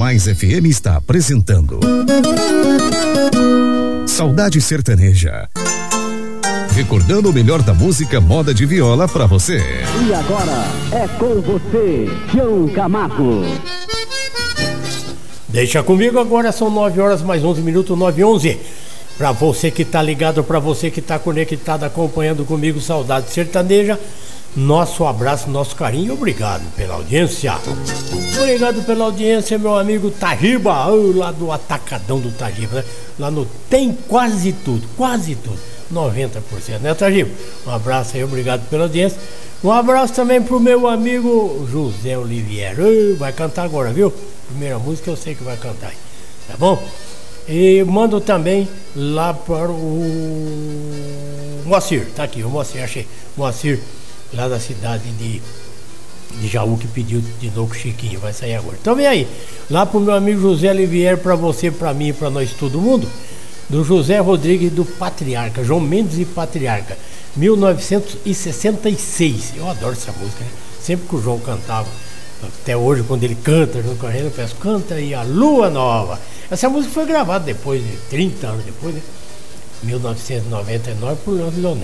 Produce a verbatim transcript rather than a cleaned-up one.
Mais F M está apresentando Saudade Sertaneja. Recordando o melhor da música moda de viola pra você. E agora é com você, Tião Camargo. Deixa comigo, agora são nove horas mais onze minutos, nove e onze. Pra você que tá ligado, pra você que tá conectado, acompanhando comigo Saudade Sertaneja, nosso abraço, nosso carinho e obrigado pela audiência. Obrigado pela audiência, meu amigo Tajiba, oh, lá do Atacadão do Tajiba, né? Lá no Tem Quase Tudo, quase tudo, noventa por cento, né, Tajiba? Um abraço aí, obrigado pela audiência. Um abraço também pro meu amigo José Oliveira, oh, vai cantar agora, viu? Primeira música eu sei que vai cantar aí, tá bom? E mando também lá para o Moacir, tá aqui, o Moacir, achei, Moacir, lá da cidade de, de Jaú, que pediu de novo o Chiquinho, vai sair agora. Então vem aí, lá pro meu amigo José Oliveira, pra você, pra mim, pra nós, todo mundo, do José Rodrigues do Patriarca, João Mendes e Patriarca, mil novecentos e sessenta e seis. Eu adoro essa música, né? Sempre que o João cantava, até hoje, quando ele canta junto com a gente, eu peço, canta aí a Lua Nova. Essa música foi gravada depois de trinta anos depois, né? mil novecentos e noventa e nove, por Leonel.